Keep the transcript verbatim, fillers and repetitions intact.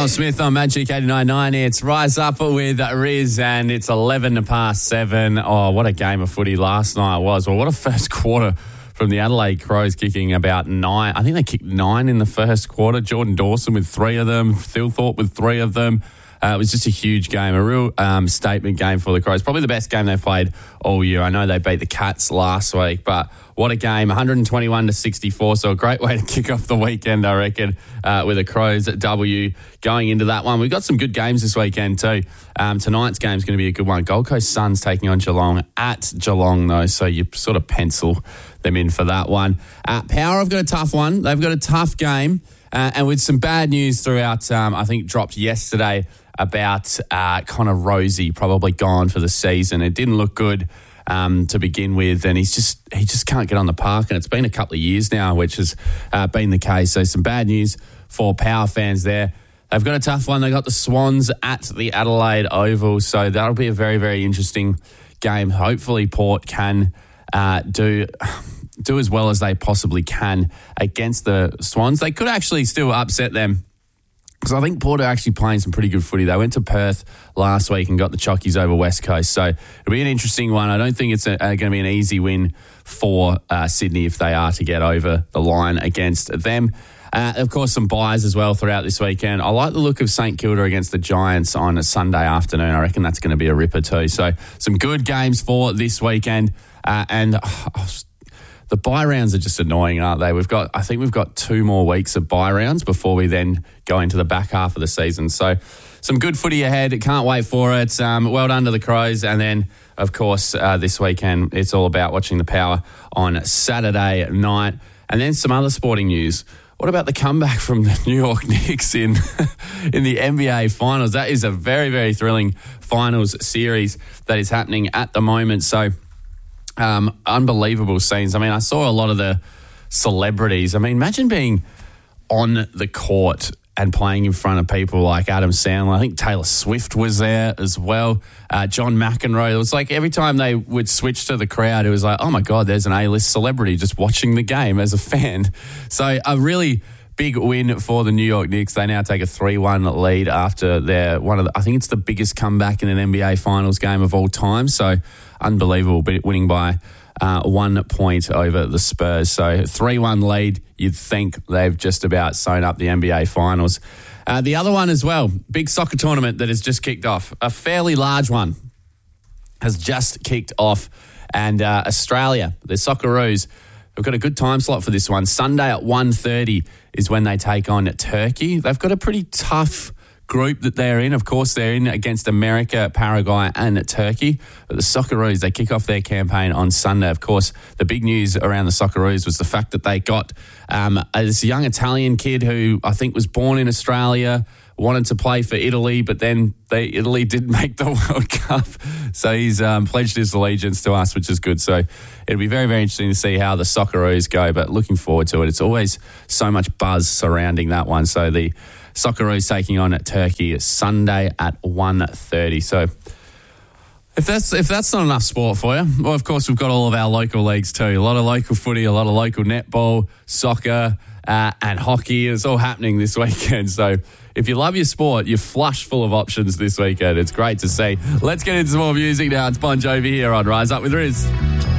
Miles Smith on Magic eighty-nine point nine. It's Rise Up with Riz, and it's eleven past seven. Oh, what a game of footy last night was. Well, what a first quarter from the Adelaide Crows, kicking about nine. I think they kicked nine in the first quarter. Jordan Dawson with three of them. Thilthorpe with three of them. Uh, it was just a huge game, a real um, statement game for the Crows. Probably the best game they've played all year. I know they beat the Cats last week, but what a game, one twenty-one to sixty-four. So a great way to kick off the weekend, I reckon, uh, with a Crows W going into that one. We've got some good games this weekend too. Um, tonight's game is going to be a good one. Gold Coast Suns taking on Geelong at Geelong, though, so you sort of pencil them in for that one. Uh, Power have got a tough one. They've got a tough game, uh, and with some bad news throughout, um, I think dropped yesterday, about uh, Connor Rosie probably gone for the season. It didn't look good um, to begin with, and he's just he just can't get on the park, and it's been a couple of years now, which has uh, been the case. So some bad news for Power fans there. They've got a tough one. They've got the Swans at the Adelaide Oval, so that'll be a very, very interesting game. Hopefully Port can uh, do... do as well as they possibly can against the Swans. They could actually still upset them, because I think Port are actually playing some pretty good footy. They went to Perth last week and got the Chockies over West Coast. So it'll be an interesting one. I don't think it's going to be an easy win for uh, Sydney if they are to get over the line against them. Uh, of course, some buys as well throughout this weekend. I like the look of St Kilda against the Giants on a Sunday afternoon. I reckon that's going to be a ripper too. So some good games for this weekend. Uh, and... Oh, The bye rounds are just annoying, aren't they? We've got, I think we've got two more weeks of bye rounds before we then go into the back half of the season. So some good footy ahead. Can't wait for it. Um, well done to the Crows. And then, of course, uh, this weekend, it's all about watching the Power on Saturday night. And then some other sporting news. What about the comeback from the New York Knicks in in the N B A Finals? That is a very, very thrilling finals series that is happening at the moment. So... Um, unbelievable scenes. I mean, I saw a lot of the celebrities. I mean, imagine being on the court and playing in front of people like Adam Sandler. I think Taylor Swift was there as well. Uh, John McEnroe. It was like every time they would switch to the crowd, it was like, oh my God, there's an A-list celebrity just watching the game as a fan. So a really big win for the New York Knicks. They now take a three one lead after their one of the, I think it's the biggest comeback in an N B A Finals game of all time. So unbelievable, but winning by uh, one point over the Spurs. So three one lead. You'd think they've just about sewn up the N B A Finals. Uh, the other one as well, big soccer tournament that has just kicked off. A fairly large one has just kicked off. And uh, Australia, the Socceroos, we've got a good time slot for this one. Sunday at one thirty is when they take on Turkey. They've got a pretty tough group that they're in. Of course, they're in against America, Paraguay and Turkey. But the Socceroos, they kick off their campaign on Sunday. Of course, the big news around the Socceroos was the fact that they got um, this young Italian kid who I think was born in Australia, wanted to play for Italy, but then they, Italy didn't make the World Cup. So he's um, pledged his allegiance to us, which is good. So it'll be very, very interesting to see how the Socceroos go, but looking forward to it. It's always so much buzz surrounding that one. So the Socceroos taking on at Turkey Sunday at one thirty. So if that's if that's not enough sport for you, well, of course, we've got all of our local leagues too. A lot of local footy, a lot of local netball, soccer, uh, and hockey. It's all happening this weekend. So if you love your sport, you're flush full of options this weekend. It's great to see. Let's get into some more music now. It's Bon Jovi here on Rise Up with Riz.